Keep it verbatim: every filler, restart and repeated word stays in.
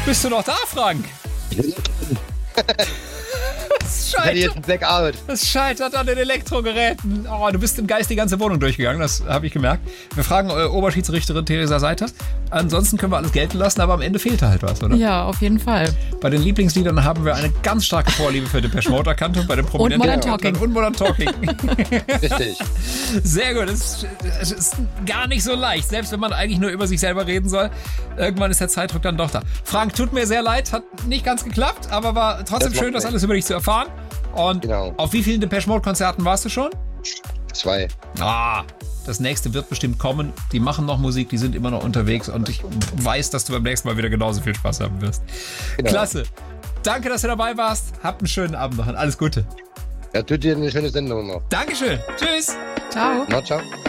Bist du noch da, Frank? Das Ich hätte jetzt scheitert, ein Blackout. das scheitert an den Elektrogeräten. Oh, du bist im Geist die ganze Wohnung durchgegangen, das habe ich gemerkt. Wir fragen äh, Oberschiedsrichterin Theresa Seiter. Ansonsten können wir alles gelten lassen, aber am Ende fehlte halt was, oder? Ja, auf jeden Fall. Bei den Lieblingsliedern haben wir eine ganz starke Vorliebe für Depeche Mode erkannt und bei den Prominenten Modern Talking. und Modern Talking. Richtig. Sehr gut, es ist, es ist gar nicht so leicht, selbst wenn man eigentlich nur über sich selber reden soll. Irgendwann ist der Zeitdruck dann doch da. Frank, tut mir sehr leid, hat nicht ganz geklappt, aber war trotzdem Das schön, macht das nichts. alles über dich zu erfahren. Und Genau. auf wie vielen Depeche Mode Konzerten warst du schon? Zwei. Ah, das nächste wird bestimmt kommen. Die machen noch Musik, die sind immer noch unterwegs und ich weiß, dass du beim nächsten Mal wieder genauso viel Spaß haben wirst. Genau. Klasse. Danke, dass du dabei warst. Habt einen schönen Abend noch und alles Gute. Ja, tut dir eine schöne Sendung noch. Dankeschön. Tschüss. Ciao. Na, ciao.